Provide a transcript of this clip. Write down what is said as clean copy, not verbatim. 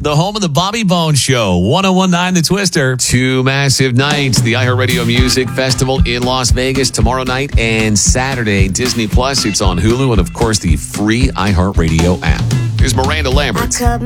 the home of the Bobby Bones Show, 101.9 The Twister. Two massive nights. The iHeartRadio Music Festival in Las Vegas tomorrow night and Saturday. Disney Plus, it's on Hulu, and of course the free iHeartRadio app. Here's Miranda Lambert.